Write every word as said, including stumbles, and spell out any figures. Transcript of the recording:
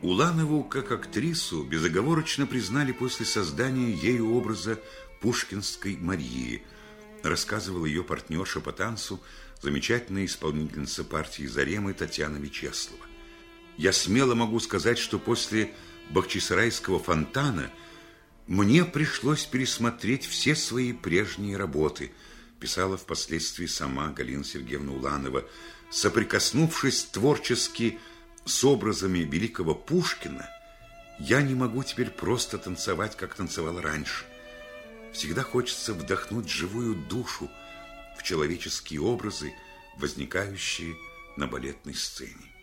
Уланову, как актрису, безоговорочно признали после создания ею образа пушкинской Марии, рассказывала ее партнерша по танцу, замечательная исполнительница партии «Заремы» Татьяна Вячеслава. Я смело могу сказать, что после Бахчисарайского фонтана мне пришлось пересмотреть все свои прежние работы, писала впоследствии сама Галина Сергеевна Уланова, соприкоснувшись творчески с образами великого Пушкина. Я не могу теперь просто танцевать, как танцевала раньше. Всегда хочется вдохнуть живую душу в человеческие образы, возникающие на балетной сцене.